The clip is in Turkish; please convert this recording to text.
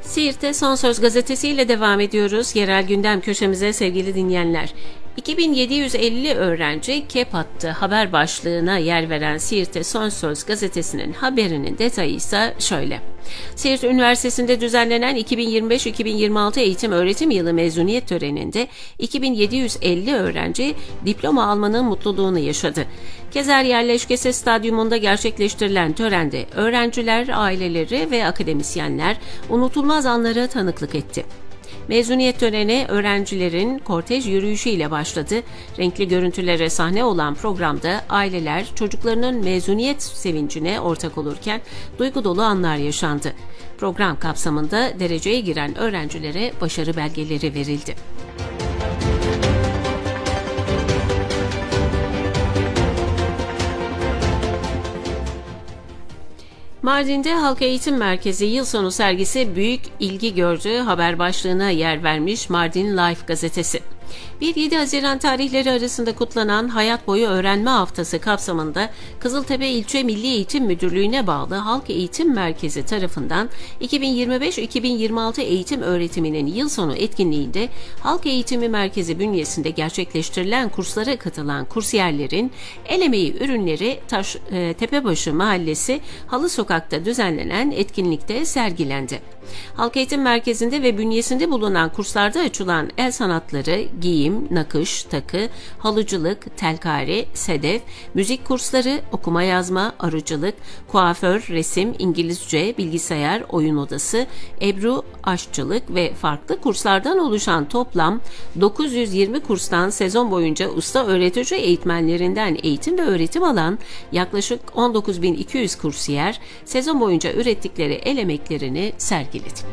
Siirt'te Son Söz gazetesiyle devam ediyoruz. Yerel gündem köşemize sevgili dinleyenler. 2750 öğrenci kep attı haber başlığına yer veren Siirt'te Son Söz gazetesinin haberinin detayı ise şöyle. Siirt Üniversitesi'nde düzenlenen 2025-2026 eğitim öğretim yılı mezuniyet töreninde 2750 öğrenci diploma almanın mutluluğunu yaşadı. Kezer Yerleşkesi Stadyumunda gerçekleştirilen törende öğrenciler, aileleri ve akademisyenler unutulmaz anlara tanıklık etti. Mezuniyet töreni öğrencilerin kortej yürüyüşüyle başladı. Renkli görüntülere sahne olan programda aileler çocuklarının mezuniyet sevincine ortak olurken duygu dolu anlar yaşandı. Program kapsamında dereceye giren öğrencilere başarı belgeleri verildi. Mardin'de Halk Eğitim Merkezi yıl sonu sergisi büyük ilgi gördü. Haber başlığına yer vermiş Mardin Life gazetesi. 1-7 Haziran tarihleri arasında kutlanan Hayat Boyu Öğrenme Haftası kapsamında Kızıltepe İlçe Milli Eğitim Müdürlüğü'ne bağlı Halk Eğitim Merkezi tarafından 2025-2026 eğitim öğretiminin yıl sonu etkinliğinde Halk Eğitimi Merkezi bünyesinde gerçekleştirilen kurslara katılan kursiyerlerin el emeği ürünleri Tepebaşı Mahallesi Halı Sokak'ta düzenlenen etkinlikte sergilendi. Halk Eğitim Merkezi'nde ve bünyesinde bulunan kurslarda açılan el sanatları, giyim, nakış, takı, halıcılık, telkari, sedef, müzik kursları, okuma yazma, arıcılık, kuaför, resim, İngilizce, bilgisayar, oyun odası, ebru, aşçılık ve farklı kurslardan oluşan toplam 920 kurstan sezon boyunca usta öğretici eğitmenlerinden eğitim ve öğretim alan yaklaşık 19.200 kursiyer sezon boyunca ürettikleri el emeklerini sergiledi.